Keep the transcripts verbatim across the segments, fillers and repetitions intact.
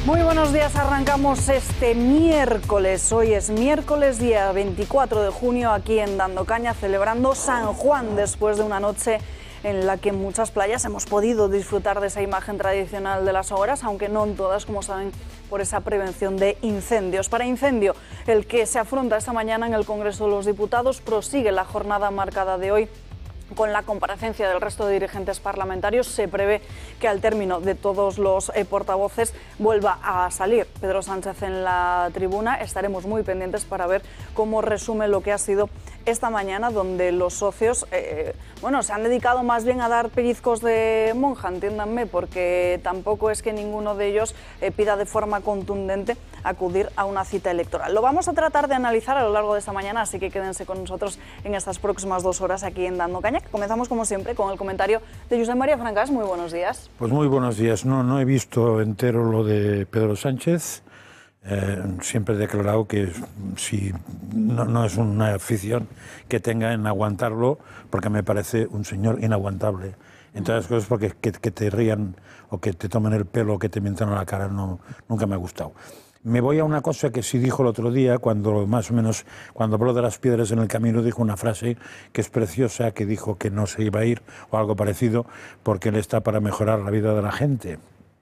Muy buenos días, arrancamos este miércoles. Hoy es miércoles, día veinticuatro de junio, aquí en Dando Caña, celebrando San Juan, después de una noche en la que en muchas playas hemos podido disfrutar de esa imagen tradicional de las hogueras, aunque no en todas, como saben, por esa prevención de incendios. Para incendio, el que se afronta esta mañana en el Congreso de los Diputados, prosigue la jornada marcada de hoy con la comparecencia del resto de dirigentes parlamentarios. Se prevé que al término de todos los eh, portavoces vuelva a salir Pedro Sánchez en la tribuna. Estaremos muy pendientes para ver cómo resume lo que ha sido esta mañana, donde los socios eh, bueno, se han dedicado más bien a dar pellizcos de monja, entiéndanme, porque tampoco es que ninguno de ellos eh, pida de forma contundente acudir a una cita electoral. Lo vamos a tratar de analizar a lo largo de esta mañana, así que quédense con nosotros en estas próximas dos horas aquí en Dando Caña. Comenzamos, como siempre, con el comentario de Josep María Francas. Muy buenos días. Pues muy buenos días. No, no he visto entero lo de Pedro Sánchez. Eh, siempre he declarado que si no, no es una afición que tenga en aguantarlo, porque me parece un señor inaguantable. Entre las cosas, porque que, que te rían o que te tomen el pelo o que te mientan a la cara, no, nunca me ha gustado. Me voy a una cosa que sí dijo el otro día, cuando más o menos, cuando habló de las piedras en el camino, dijo una frase que es preciosa, que dijo que no se iba a ir, o algo parecido, porque él está para mejorar la vida de la gente.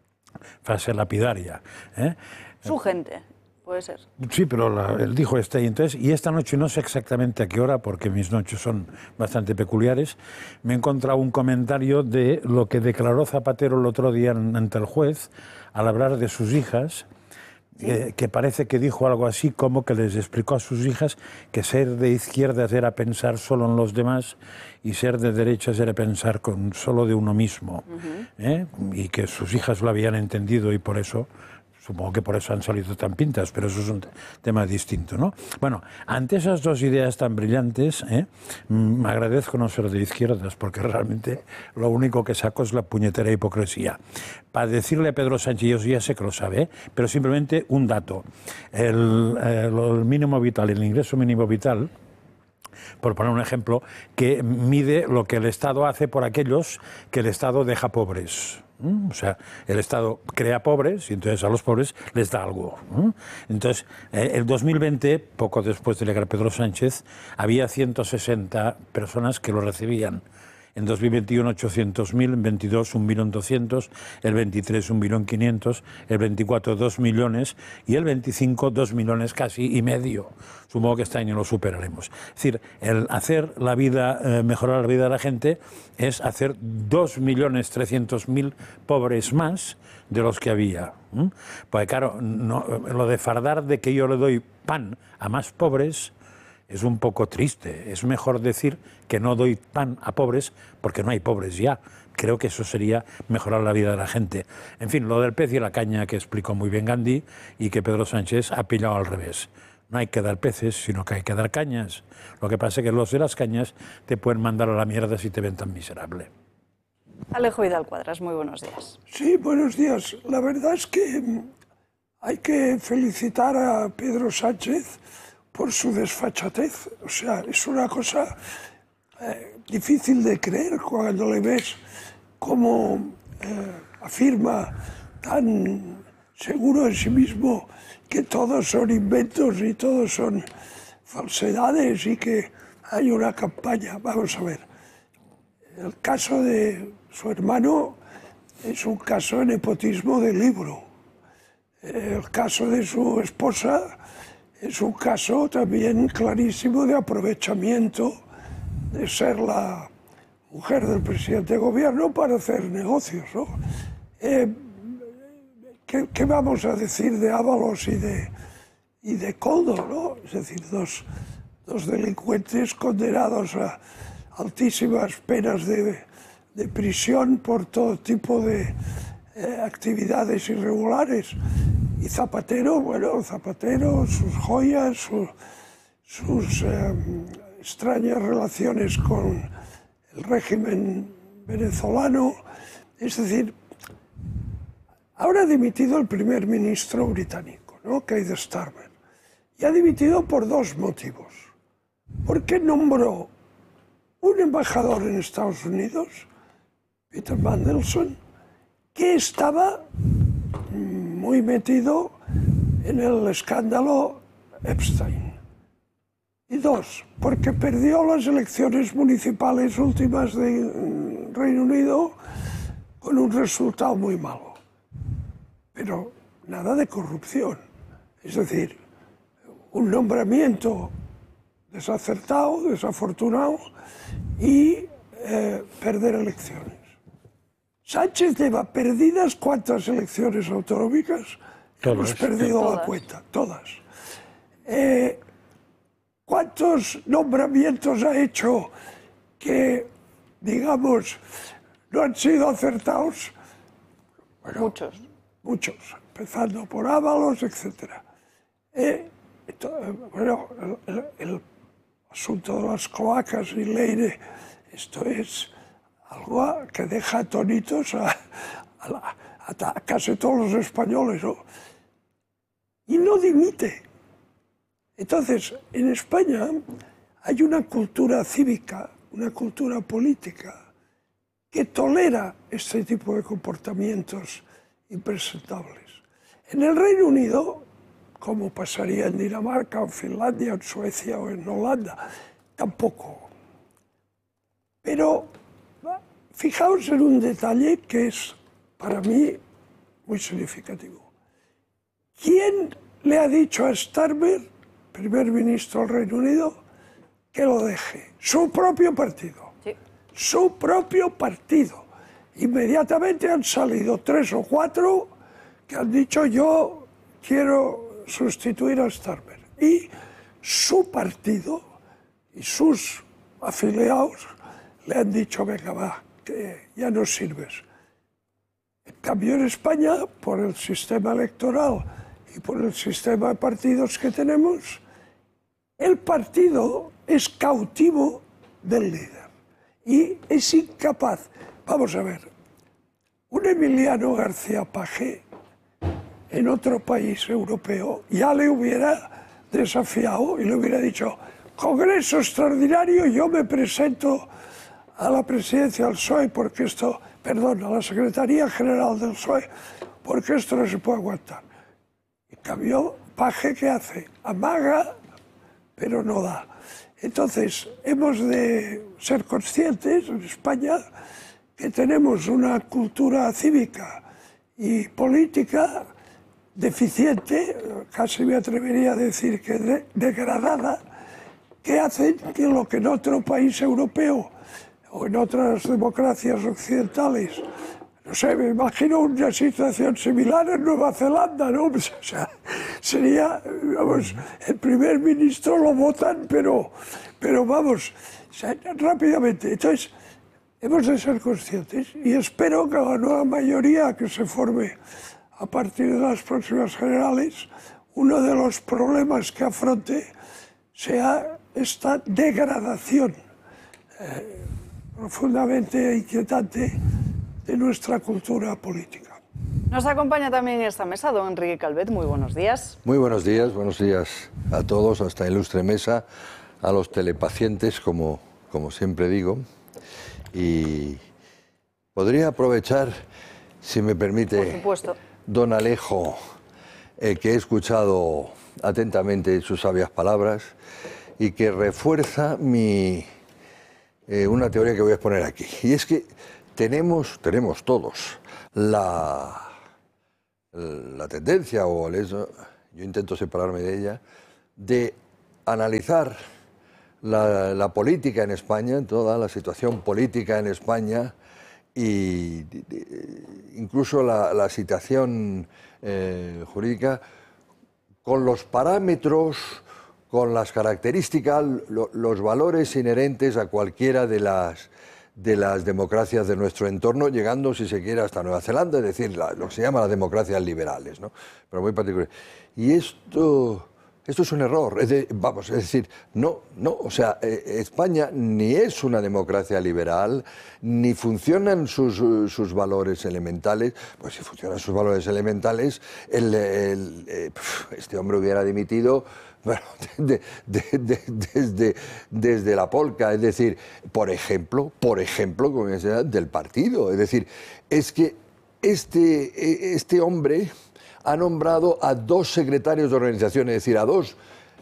Frase lapidaria, ¿eh? Su gente, puede ser. Sí, pero la, él dijo esta y entonces, y esta noche no sé exactamente a qué hora, porque mis noches son bastante peculiares, me he encontrado un comentario de lo que declaró Zapatero el otro día ante el juez, al hablar de sus hijas. ¿Sí? Eh, que parece que dijo algo así como que les explicó a sus hijas que ser de izquierdas era pensar solo en los demás y ser de derechas era pensar con, solo de uno mismo. Uh-huh. ¿eh? Y que sus hijas lo habían entendido y por eso, supongo que por eso han salido tan pintas, pero eso es un tema distinto, ¿no? Bueno, ante esas dos ideas tan brillantes, ¿eh? me agradezco no ser de izquierdas, porque realmente lo único que saco es la puñetera hipocresía. Para decirle a Pedro Sánchez, yo ya sé que lo sabe, ¿eh? pero simplemente un dato. El, el, el mínimo vital, el ingreso mínimo vital, por poner un ejemplo, que mide lo que el Estado hace por aquellos que el Estado deja pobres. ¿Mm? O sea, el Estado crea pobres y entonces a los pobres les da algo. ¿Mm? Entonces, eh, el dos mil veinte, poco después de llegar a Pedro Sánchez, había ciento sesenta personas que lo recibían. En dos mil veintiuno, ochocientos mil, en veintidós, un millón doscientos, el veintitrés, un millón quinientos, el veinticuatro, dos millones y el veinticinco, dos millones casi y medio. Supongo que este año lo superaremos. Es decir, el hacer la vida, eh, mejorar la vida de la gente es hacer dos millones trescientos mil pobres más de los que había. ¿Mm? Porque claro, no, lo de fardar de que yo le doy pan a más pobres es un poco triste. Es mejor decir que no doy pan a pobres porque no hay pobres ya. Creo que eso sería mejorar la vida de la gente. En fin, lo del pez y la caña que explicó muy bien Gandhi y que Pedro Sánchez ha pillado al revés. No hay que dar peces, sino que hay que dar cañas. Lo que pasa es que los de las cañas te pueden mandar a la mierda si te ven tan miserable. Alejo Vidal Cuadras, muy buenos días. Sí, buenos días. La verdad es que hay que felicitar a Pedro Sánchez por su desfachatez. O sea, es una cosa eh, difícil de creer cuando le ves cómo eh, afirma tan seguro en sí mismo que todos son inventos y todos son falsedades y que hay una campaña. Vamos a ver, el caso de su hermano es un caso de nepotismo de libro. El caso de su esposa es un caso también clarísimo de aprovechamiento de ser la mujer del presidente de gobierno para hacer negocios, ¿no? Eh, ¿qué, ¿Qué vamos a decir de Ábalos y de, y de Koldo, ¿no? Es decir, dos, dos delincuentes condenados a altísimas penas de, de prisión por todo tipo de eh, actividades irregulares. Y Zapatero, bueno, Zapatero, sus joyas, su, sus eh, extrañas relaciones con el régimen venezolano. Es decir, ahora ha dimitido el primer ministro británico, ¿no? Keir Starmer. Y ha dimitido por dos motivos. Porque nombró un embajador en Estados Unidos, Peter Mandelson, que estaba muy metido en el escándalo Epstein. Y dos, porque perdió las elecciones municipales últimas de Reino Unido con un resultado muy malo. Pero nada de corrupción. Es decir, un nombramiento desacertado, desafortunado y eh, perder elecciones. Sánchez lleva perdidas ¿cuántas elecciones autonómicas? Todas. Hemos perdido Todas. la cuenta, todas. Eh, ¿Cuántos nombramientos ha hecho que, digamos, no han sido acertados? Bueno, Muchos. muchos, empezando por Ábalos, etcétera. Eh, bueno, el, el, el asunto de las cloacas y Leire, esto es algo que deja atónitos a, a, la, a, a casi todos los españoles, ¿no? Y no dimite. Entonces, en España hay una cultura cívica, una cultura política que tolera este tipo de comportamientos impresentables. En el Reino Unido, como pasaría en Dinamarca, en Finlandia, en Suecia o en Holanda, tampoco. Pero fijaos en un detalle que es para mí muy significativo. ¿Quién le ha dicho a Starmer, primer ministro del Reino Unido, que lo deje? Su propio partido. Sí. Su propio partido. Inmediatamente han salido tres o cuatro que han dicho yo quiero sustituir a Starmer. Y su partido y sus afiliados le han dicho venga va, que ya no sirves. En cambio en España, por el sistema electoral y por el sistema de partidos que tenemos, el partido es cautivo del líder y es incapaz. Vamos a ver, un Emiliano García Paje en otro país europeo ya le hubiera desafiado y le hubiera dicho Congreso extraordinario, yo me presento a la presidencia del P S O E porque esto, perdón, a la Secretaría General del P S O E porque esto no se puede aguantar. En cambio, Paje, ¿qué hace? Amaga, pero no da. Entonces, hemos de ser conscientes en España que tenemos una cultura cívica y política deficiente, casi me atrevería a decir que de, degradada, que hacen que lo que en otro país europeo o en otras democracias occidentales, no sé, me imagino una situación similar en Nueva Zelanda, ¿no? O sea, sería, vamos, el primer ministro lo votan, pero, pero vamos, o sea, rápidamente. Entonces, hemos de ser conscientes y espero que la nueva mayoría que se forme a partir de las próximas generales, uno de los problemas que afronte sea esta degradación eh, profundamente inquietante de nuestra cultura política. Nos acompaña también en esta mesa don Enrique Calvet. Muy buenos días. Muy buenos días, buenos días a todos, a esta ilustre mesa, a los telepacientes, como, como siempre digo. Y podría aprovechar, si me permite, Por supuesto, don Alejo, eh, que he escuchado atentamente sus sabias palabras y que refuerza mi, eh, una teoría que voy a exponer aquí. Y es que tenemos, tenemos todos la, la tendencia, o el eso, yo intento separarme de ella, de analizar la, la política en España, toda la situación política en España, y incluso la, la situación eh, jurídica, con los parámetros, con las características, lo, los valores inherentes a cualquiera de las, de las democracias de nuestro entorno, llegando, si se quiere, hasta Nueva Zelanda, es decir, la, lo que se llama las democracias liberales, ¿no? Pero muy particular. Y esto... Esto es un error, es de, vamos, es decir, no, no, o sea, eh, España ni es una democracia liberal, ni funcionan sus, sus valores elementales. Pues si funcionan sus valores elementales, el, el, eh, este hombre hubiera dimitido, bueno, de, de, de, desde, desde la polca, es decir, por ejemplo, por ejemplo, como decía, del partido, es decir, es que este, este hombre ha nombrado a dos secretarios de organización, es decir, a dos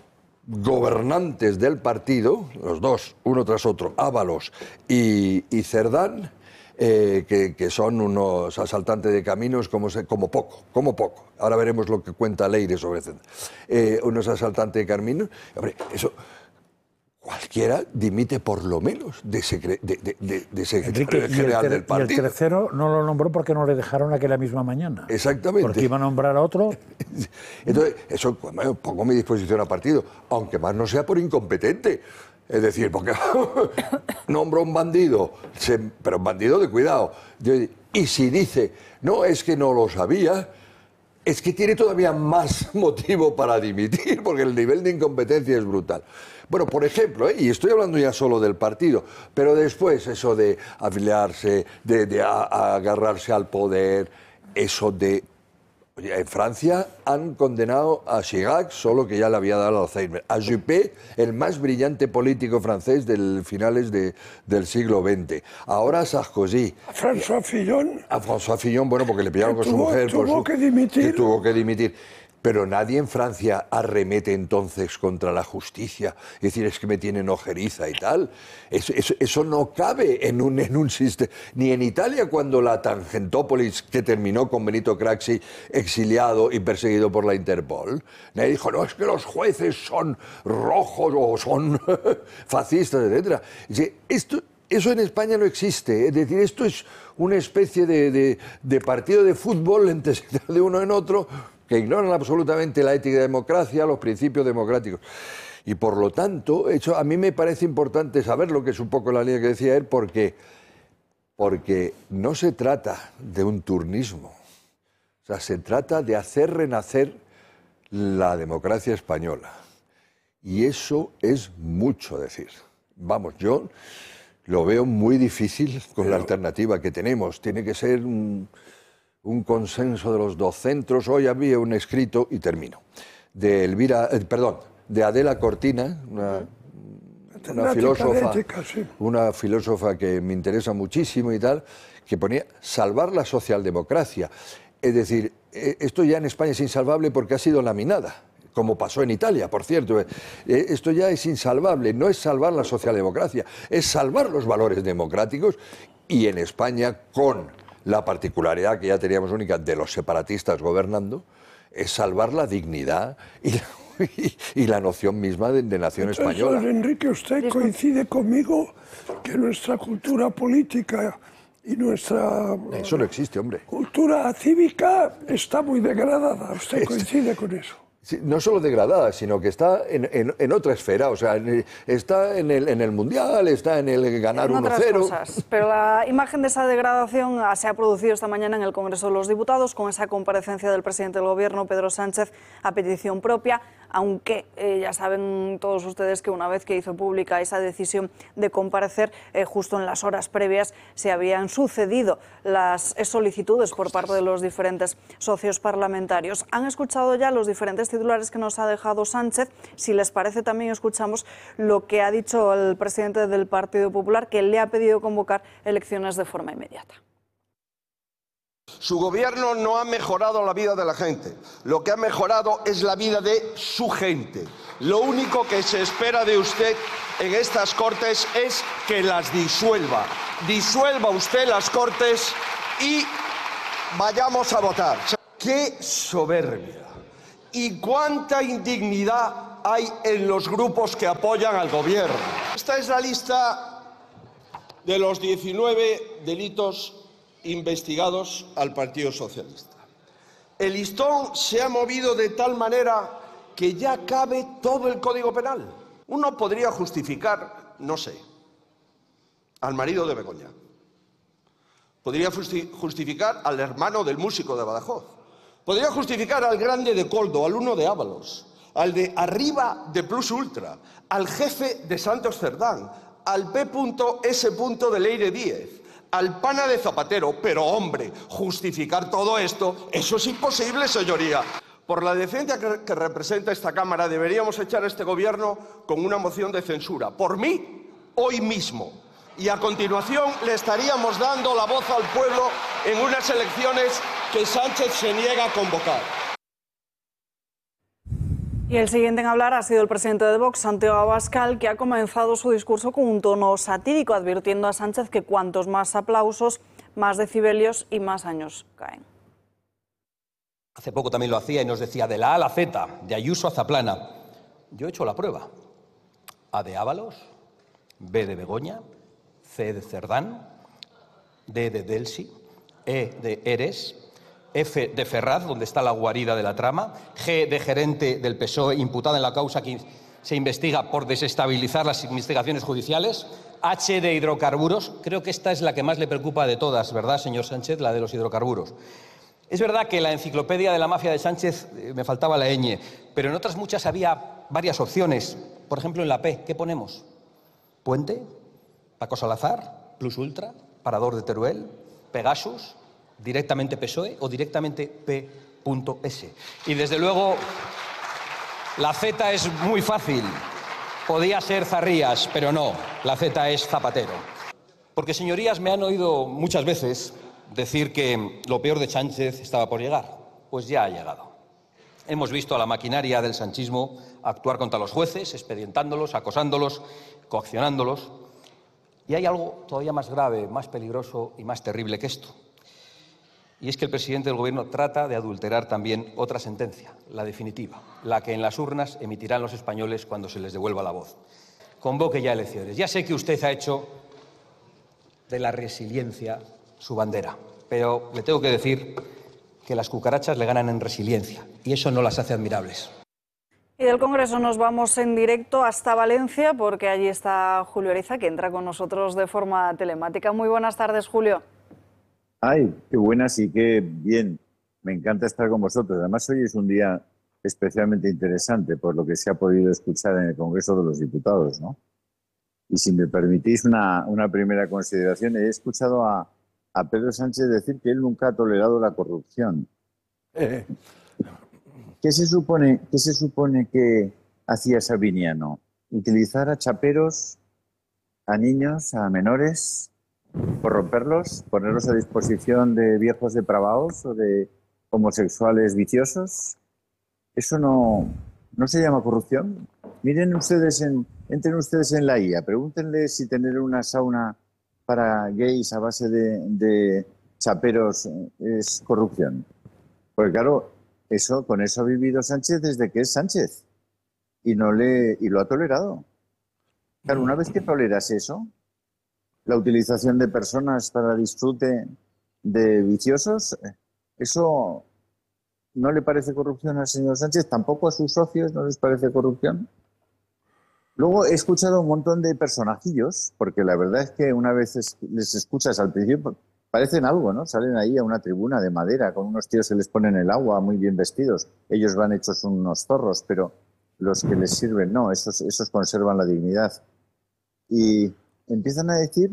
gobernantes del partido, los dos, uno tras otro, Ábalos y, y Cerdán, eh, que, que son unos asaltantes de caminos como, se, como poco, como poco. Ahora veremos lo que cuenta Leire sobre Cerdán. Eh, unos asaltantes de caminos. Hombre, eso... Cualquiera dimite por lo menos de, secre de, de, de, de secretario Enrique, general y el, del partido. Y el tercero no lo nombró porque no le dejaron aquella misma mañana. Exactamente. Porque iba a nombrar a otro. Entonces, eso bueno, pongo mi disposición al partido, aunque más no sea por incompetente. Es decir, porque nombro un bandido, se, pero un bandido de cuidado. Y si dice, no, es que no lo sabía, es que tiene todavía más motivo para dimitir, porque el nivel de incompetencia es brutal. Bueno, por ejemplo, ¿eh? y estoy hablando ya solo del partido, pero después eso de afiliarse, de, de a, a agarrarse al poder, eso de... Oye, en Francia han condenado a Chirac, solo que ya le había dado Alzheimer. A Juppé, el más brillante político francés del finales de, del siglo veinte. Ahora a Sarkozy. A François Fillon. A François Fillon, bueno, porque le pillaron con su tuvo, mujer. Tuvo por su, que dimitir. Que tuvo que dimitir. Pero nadie en Francia arremete entonces contra la justicia. Es decir, es que me tienen ojeriza y tal. Eso, eso, eso no cabe en un, en un sistema. Ni en Italia, cuando la Tangentópolis, que terminó con Benito Craxi exiliado y perseguido por la Interpol, nadie dijo, no, es que los jueces son rojos o son fascistas, etcétera. Esto... Eso en España no existe, es decir, esto es una especie de, de, de partido de fútbol entre de uno en otro que ignoran absolutamente la ética de la democracia, los principios democráticos. Y por lo tanto, eso a mí me parece importante saberlo, que es un poco la línea que decía él, porque, porque no se trata de un turnismo, o sea, se trata de hacer renacer la democracia española. Y eso es mucho decir. Vamos, yo... Lo veo muy difícil con la alternativa que tenemos. Tiene que ser un, un consenso de los dos centros. Hoy había un escrito, y termino, de Elvira, eh, perdón, de Adela Cortina, una, una filósofa, sí. una filósofa que me interesa muchísimo y tal, que ponía salvar la socialdemocracia. Es decir, esto ya en España es insalvable porque ha sido laminada, como pasó en Italia, por cierto. Esto ya es insalvable, no es salvar la socialdemocracia, es salvar los valores democráticos, y en España, con la particularidad que ya teníamos única de los separatistas gobernando, es salvar la dignidad y la, y, y la noción misma de, de nación Entonces, española. Don Enrique, usted coincide conmigo que nuestra cultura política y nuestra Eso no existe, hombre. cultura cívica está muy degradada. ¿Usted coincide con eso? Sí, no solo degradada, sino que está en, en, en otra esfera, o sea, en, está en el, en el Mundial, está en el ganar uno cero. Pero la imagen de esa degradación se ha producido esta mañana en el Congreso de los Diputados, con esa comparecencia del presidente del Gobierno, Pedro Sánchez, a petición propia, aunque eh, ya saben todos ustedes que una vez que hizo pública esa decisión de comparecer, eh, justo en las horas previas se habían sucedido las solicitudes por parte de los diferentes socios parlamentarios. Han escuchado ya los diferentes titulares que nos ha dejado Sánchez. Si les parece, también escuchamos lo que ha dicho el presidente del Partido Popular, que le ha pedido convocar elecciones de forma inmediata. Su gobierno no ha mejorado la vida de la gente. Lo que ha mejorado es la vida de su gente. Lo único que se espera de usted en estas Cortes es que las disuelva. Disuelva usted las Cortes y vayamos a votar. ¡Qué soberbia! ¿Y cuánta indignidad hay en los grupos que apoyan al gobierno? Esta es la lista de los diecinueve delitos investigados al Partido Socialista. El listón se ha movido de tal manera que ya cabe todo el Código Penal. Uno podría justificar, no sé, al marido de Begoña. Podría justificar al hermano del músico de Badajoz. Podría justificar al grande de Coldo, al uno de Ábalos, al de arriba de Plus Ultra, al jefe de Santos Cerdán, al P S de Leire Díez, al pana de Zapatero. Pero, hombre, justificar todo esto, eso es imposible, señoría. Por la decencia que, que representa esta Cámara, deberíamos echar a este Gobierno con una moción de censura. Por mí, hoy mismo. Y a continuación le estaríamos dando la voz al pueblo en unas elecciones que Sánchez se niega a convocar. Y el siguiente en hablar ha sido el presidente de Vox, Santiago Abascal, que ha comenzado su discurso con un tono satírico, advirtiendo a Sánchez que cuantos más aplausos, más decibelios y más años caen. Hace poco también lo hacía y nos decía de la A a la Z, de Ayuso a Zaplana. Yo he hecho la prueba. A de Ábalos, B de Begoña, C de Cerdán, D de Delsi, E de Eres, F de Ferraz, donde está la guarida de la trama, G de gerente del P S O E imputada en la causa que se investiga por desestabilizar las investigaciones judiciales, H de hidrocarburos. Creo que esta es la que más le preocupa de todas, ¿verdad, señor Sánchez? La de los hidrocarburos. Es verdad que en la enciclopedia de la mafia de Sánchez eh, me faltaba la ñ, pero en otras muchas había varias opciones. Por ejemplo, en la P, ¿qué ponemos? Puente, Paco Salazar, Plus Ultra, Parador de Teruel, Pegasus, directamente P S O E o directamente P S. Y desde luego la Z es muy fácil. Podía ser Zarrías, pero no, la Z es Zapatero. Porque, señorías, me han oído muchas veces decir que lo peor de Sánchez estaba por llegar. Pues ya ha llegado. Hemos visto a la maquinaria del sanchismo actuar contra los jueces, expedientándolos, acosándolos, coaccionándolos. Y hay algo todavía más grave, más peligroso y más terrible que esto. Y es que el presidente del Gobierno trata de adulterar también otra sentencia, la definitiva, la que en las urnas emitirán los españoles cuando se les devuelva la voz. Convoque ya elecciones. Ya sé que usted ha hecho de la resiliencia su bandera, pero le tengo que decir que las cucarachas le ganan en resiliencia y eso no las hace admirables. Y del Congreso nos vamos en directo hasta Valencia porque allí está Julio Ariza, que entra con nosotros de forma telemática. Muy buenas tardes, Julio. Ay, qué buenas y qué bien. Me encanta estar con vosotros. Además, hoy es un día especialmente interesante por lo que se ha podido escuchar en el Congreso de los Diputados, ¿no? Y si me permitís una, una primera consideración, he escuchado a, a Pedro Sánchez decir que él nunca ha tolerado la corrupción. Eh. ¿Qué se supone, qué se supone que hacía Sabiniano? ¿Utilizar a chaperos, a niños, a menores, corromperlos, ponerlos a disposición de viejos depravados o de homosexuales viciosos? ¿Eso no, no se llama corrupción? Miren ustedes, en, entren ustedes en la I A, pregúntenle si tener una sauna para gays a base de, de chaperos es corrupción. Porque claro, eso, con eso ha vivido Sánchez desde que es Sánchez y, no le, y lo ha tolerado. Claro, una vez que toleras eso, la utilización de personas para disfrute de viciosos, ¿eso no le parece corrupción al señor Sánchez? ¿Tampoco a sus socios no les parece corrupción? Luego he escuchado un montón de personajillos, porque la verdad es que una vez es, les escuchas al principio, parecen algo, ¿no? Salen ahí a una tribuna de madera, con unos tíos que les ponen el agua, muy bien vestidos. Ellos van hechos unos zorros, pero los que les sirven no, esos, esos conservan la dignidad. Y empiezan a decir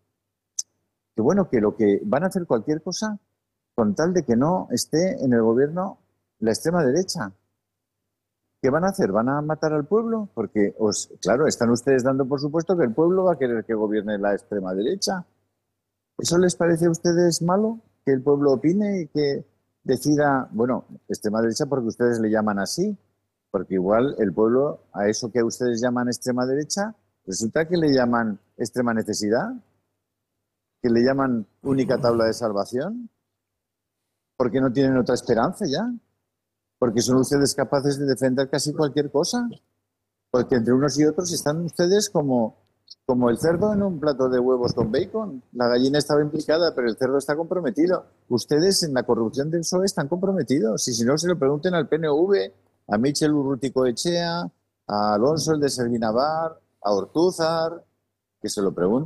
que bueno, que lo que van a hacer cualquier cosa con tal de que no esté en el gobierno la extrema derecha. ¿Qué van a hacer? ¿Van a matar al pueblo? Porque, os, claro, están ustedes dando por supuesto que el pueblo va a querer que gobierne la extrema derecha. ¿Eso les parece a ustedes malo? ¿Que el pueblo opine y que decida, bueno, extrema derecha porque ustedes le llaman así? Porque igual el pueblo, a eso que ustedes llaman extrema derecha, resulta que le llaman extrema necesidad, que le llaman única tabla de salvación, porque no tienen otra esperanza ya, porque son ustedes capaces de defender casi cualquier cosa, porque entre unos y otros están ustedes como, como el cerdo en un plato de huevos con bacon. La gallina estaba implicada, pero el cerdo está comprometido. Ustedes en la corrupción del P S O E están comprometidos, y si no se lo pregunten al P N V, a Michel Urruticoechea, a Alonso el de Servinavar, a Ortúzar, que se lo pregunten.